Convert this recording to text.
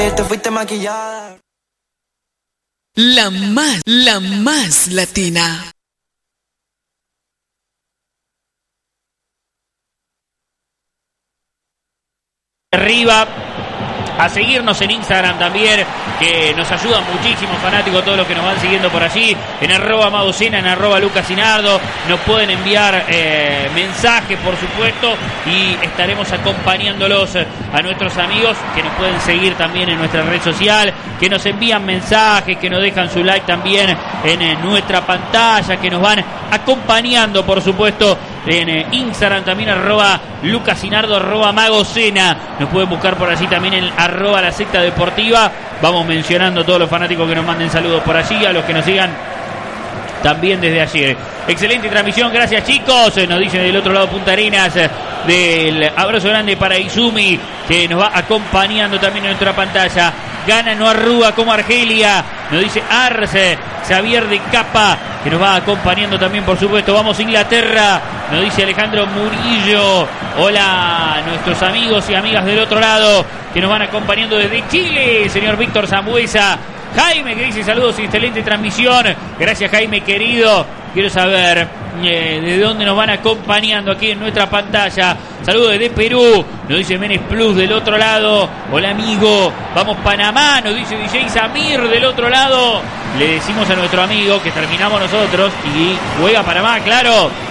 que te fuiste maquillada. La más latina. Arriba, a seguirnos en Instagram también, que nos ayudan muchísimo, fanáticos, todos los que nos van siguiendo por allí, en @Magocena, en @Lucas.Sinardo, nos pueden enviar mensajes, por supuesto, y estaremos acompañándolos a nuestros amigos, que nos pueden seguir también en nuestra red social, que nos envían mensajes, que nos dejan su like también en nuestra pantalla, que nos van acompañando, por supuesto, en Instagram también, @Lucas.Sinardo, @Magocena. Nos pueden buscar por allí también en @La Secta Deportiva. Vamos mencionando a todos los fanáticos que nos manden saludos por allí, a los que nos sigan también desde ayer. Excelente transmisión, gracias chicos. Nos dicen del otro lado Punta Arenas, del abrazo grande para Izumi, que nos va acompañando también en nuestra pantalla. Gana, no arruga como Argelia, nos dice Arce. Xavier de Capa, que nos va acompañando también, por supuesto. Vamos Inglaterra, nos dice Alejandro Murillo. Hola, nuestros amigos y amigas del otro lado, que nos van acompañando desde Chile, señor Víctor Zambuesa. Jaime, que dice saludos, excelente transmisión. Gracias, Jaime querido. Quiero saber de dónde nos van acompañando aquí en nuestra pantalla. Saludos desde Perú, nos dice Menes Plus del otro lado. Hola amigo, vamos Panamá, nos dice DJ Samir del otro lado. Le decimos a nuestro amigo que terminamos nosotros y juega Panamá, claro.